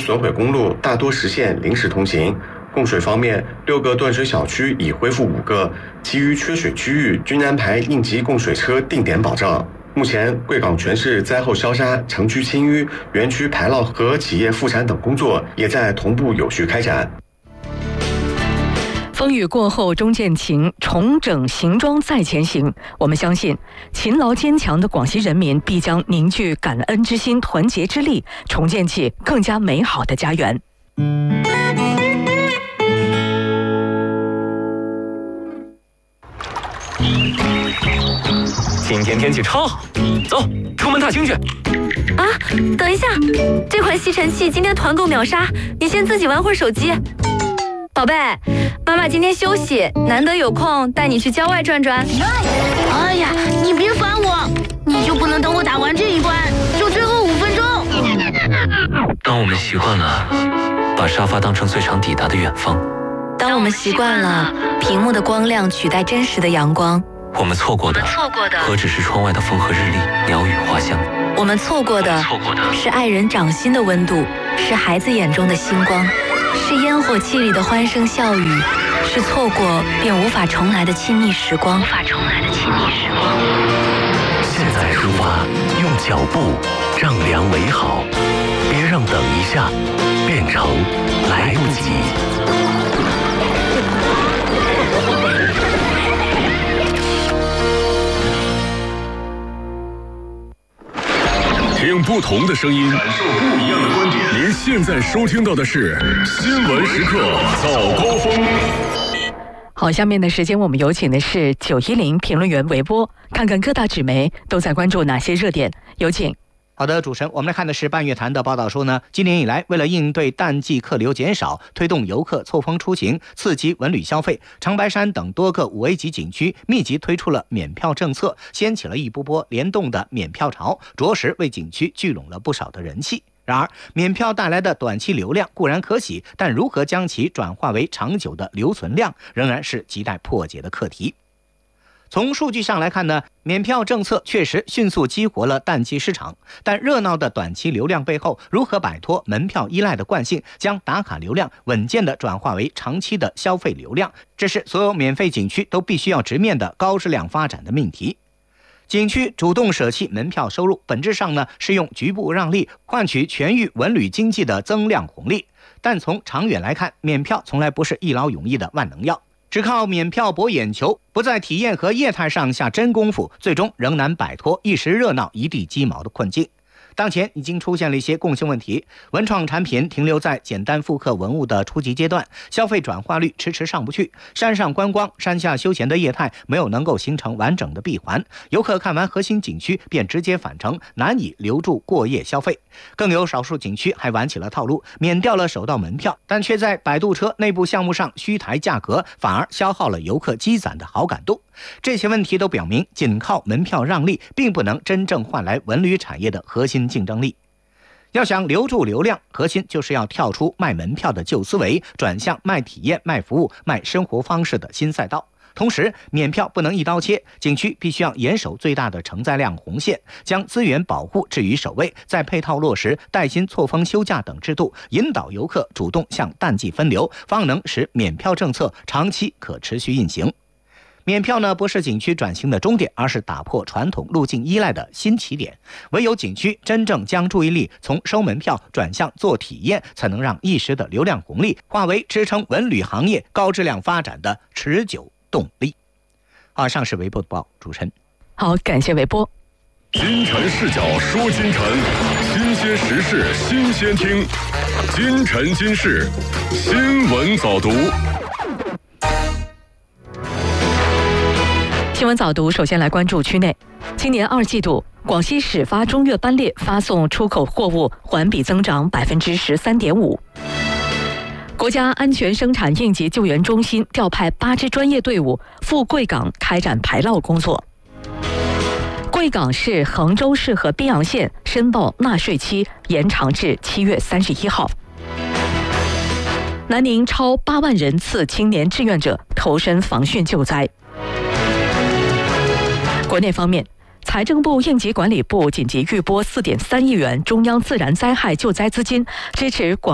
损毁公路大多实现临时通行。供水方面，6个断水小区已恢复5个，其余缺水区域均安排应急供水车定点保障。目前，贵港全市灾后消杀、城区清淤、园区排涝和企业复产等工作也在同步有序开展。 风雨过后终见晴，重整行装再前行。我们相信，勤劳坚强的广西人民必将凝聚感恩之心、团结之力，重建起更加美好的家园。 今天天气超好，走，出门踏青去。 啊，等一下，这款吸尘器今天团购秒杀，你先自己玩会儿手机。宝贝，妈妈今天休息，难得有空带你去郊外转转。 哎呀，你别烦我，你就不能等我打完这一关，就最后5分钟？ 当我们习惯了把沙发当成最长抵达的远方， 当我们习惯了屏幕的光亮取代真实的阳光， 我们错过的何止是窗外的风和日丽、鸟语花香？ 我们错过的是爱人掌心的温度，是孩子眼中的星光，是烟火气里的欢声笑语，是错过便无法重来的亲密时光。 现在出发，用脚步丈量为好，别让等一下变成来不及。 听不同的声音，感受不一样的观点。您现在收听到的是新闻时刻早高峰。 好，下面的时间我们有请的是910评论员韦波，看看各大纸媒都在关注哪些热点，有请。 好的，主持人，我们来看的是半月谈的报道说呢，今年以来，为了应对淡季客流减少，推动游客错峰出行，刺激文旅消费，长白山等多个5A 级景区密集推出了免票政策，掀起了一波波联动的免票潮，着实为景区聚拢了不少的人气。然而，免票带来的短期流量固然可喜，但如何将其转化为长久的留存量，仍然是亟待破解的课题。从数据上来看呢，免票政策确实迅速激活了淡季市场，但热闹的短期流量背后，如何摆脱门票依赖的惯性，将打卡流量稳健地转化为长期的消费流量，这是所有免费景区都必须要直面的高质量发展的命题。景区主动舍弃门票收入，本质上呢是用局部让利换取全域文旅经济的增量红利，但从长远来看，免票从来不是一劳永逸的万能药。只靠免票博眼球，不在体验和业态上下真功夫，最终仍难摆脱一时热闹一地鸡毛的困境。当前已经出现了一些共性问题，文创产品停留在简单复刻文物的初级阶段，消费转化率迟迟上不去，山上观光、山下休闲的业态没有能够形成完整的闭环，游客看完核心景区便直接返程，难以留住过夜消费。更有少数景区还玩起了套路，免掉了首道门票，但却在摆渡车内部项目上虚抬价格，反而消耗了游客积攒的好感度。这些问题都表明，仅靠门票让利并不能真正换来文旅产业的核心竞争力。要想留住流量，核心就是要跳出卖门票的旧思维，转向卖体验、卖服务、卖生活方式的新赛道。同时，免票不能一刀切，景区必须要严守最大的承载量红线，将资源保护置于首位，再配套落实带薪错峰休假等制度，引导游客主动向淡季分流，方能使免票政策长期可持续运行。免票呢，不是景区转型的终点，而是打破传统路径依赖的新起点。唯有景区真正将注意力从收门票转向做体验，才能让一时的流量红利化为支撑文旅行业高质量发展的持久动力。以上是微博的报，主持人。 好，感谢微波。 金晨视角说金晨，新鲜时事新鲜听，金晨今世新闻早读。 新闻早读，首先来关注区内。今年2季度，广西始发中越班列发送出口货物环比增长13.5%。国家安全生产应急救援中心调派8支专业队伍赴贵港开展排涝工作。贵港市衡州市和宾阳县申报纳税期延长至7月31号。南宁超8万人次青年志愿者投身防汛救灾。国内方面，财政部应急管理部紧急预拨4.3亿元中央自然灾害救灾资金，支持广